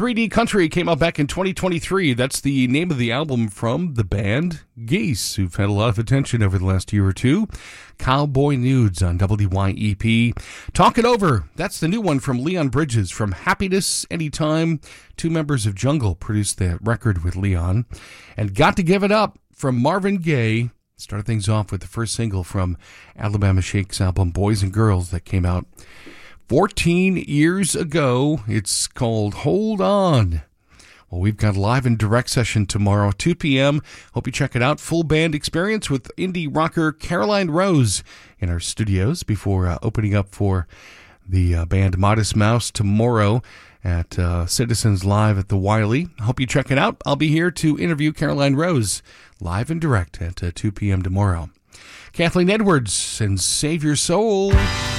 3D Country came out back in 2023. That's the name of the album from the band Geese, who've had a lot of attention over the last year or two. Cowboy Nudes on WYEP. Talk It Over. That's the new one from Leon Bridges from Happiness Anytime. Two members of Jungle produced that record with Leon. And Got to Give It Up from Marvin Gaye. Started things off with the first single from Alabama Shake's album Boys and Girls that came out 14 years ago. It's called Hold On. Well, we've got a live and direct session tomorrow, 2 p.m. Hope you check it out. Full band experience with indie rocker Caroline Rose in our studios before opening up for the band Modest Mouse tomorrow at Citizens Live at the Wiley. Hope you check it out. I'll be here to interview Caroline Rose live and direct at 2 p.m. tomorrow. Kathleen Edwards and Save Your Soul.